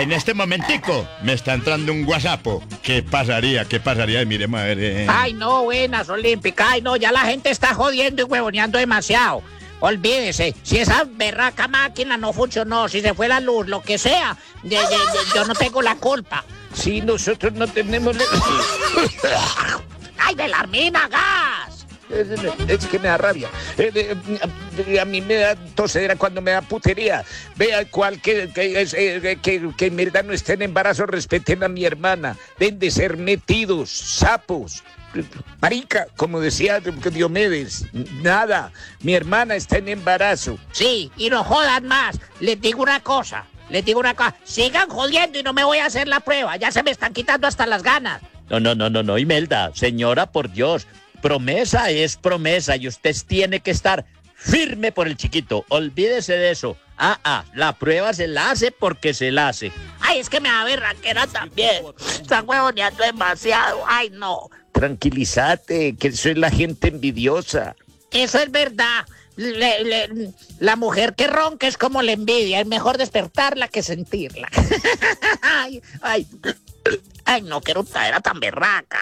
En este momentico me está entrando un WhatsApp. ¿Qué pasaría? ¿Qué pasaría? Mire, madre. Ay, no, buenas, Olímpica. Ay, no, ya la gente está jodiendo y huevoneando demasiado. Olvídese, si esa berraca máquina no funcionó, si se fue la luz, lo que sea, yo no tengo la culpa. Sí, nosotros no tenemos... ¡Ay, Belarmina, gas! Es que me da rabia. A mí me da tosedera cuando me da putería. Vea que en verdad no estén en embarazo, respeten a mi hermana. Deben de ser metidos, sapos. Marica, como decía Diomedes, nada, mi hermana está en embarazo. Sí, y no jodan más. Les digo una cosa. Sigan jodiendo y no me voy a hacer la prueba. Ya se me están quitando hasta las ganas. No, Imelda, señora, por Dios. Promesa es promesa y usted tiene que estar firme por el chiquito. Olvídese de eso. La prueba se la hace porque se la hace. Ay, es que me da berraquera también. Están huevoneando demasiado. Ay, no. Tranquilízate, que soy la gente envidiosa. Eso es verdad. La mujer que ronca es como la envidia. Es mejor despertarla que sentirla. Ay, no, qué era tan berraca.